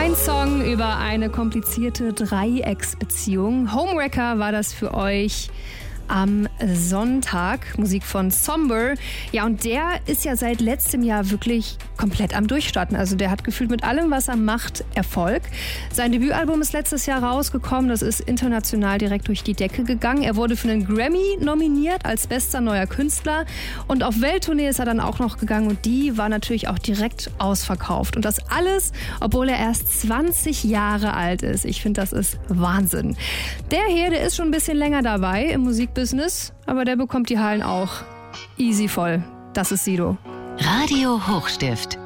Ein Song über eine komplizierte Dreiecksbeziehung. Homewrecker war das für euch am Sonntag. Musik von Somber. Ja, und der ist ja seit letztem Jahr wirklich komplett am Durchstarten. Also der hat gefühlt mit allem, was er macht, Erfolg. Sein Debütalbum ist letztes Jahr rausgekommen. Das ist international direkt durch die Decke gegangen. Er wurde für einen Grammy nominiert als bester neuer Künstler. Und auf Welttournee ist er dann auch noch gegangen. Und die war natürlich auch direkt ausverkauft. Und das alles, obwohl er erst 20 Jahre alt ist. Ich finde, das ist Wahnsinn. Der hier, der ist schon ein bisschen länger dabei im Musikbusiness. Aber der bekommt die Hallen auch easy voll. Das ist Sido. Radio Hochstift.